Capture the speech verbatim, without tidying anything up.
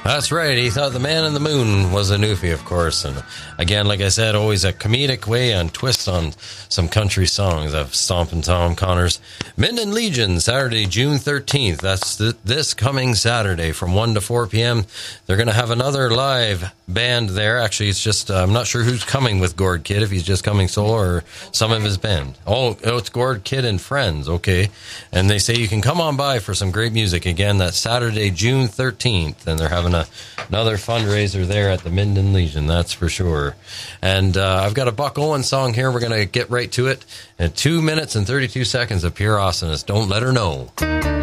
That's right. He thought The Man in the Moon was a Newfie, of course. And again, like I said, always a comedic way and twist on some country songs of Stompin' Tom Connors. Minden Legion, Saturday, June thirteenth. That's th- this coming Saturday from one to four p.m. They're going to have another live band there. Actually, it's just, uh, I'm not sure who's coming with Gord Kid, if he's just coming solo or some of his band. Oh, oh, it's Gord Kid and friends. Okay. And they say you can come on by for some great music. Again, that's Saturday, June thirteenth. And they're having a, another fundraiser there at the Minden Legion, that's for sure. And uh, I've got a Buck Owens song here. We're going to get right to it. In two minutes and thirty-two seconds of pure awesomeness. Don't let her know.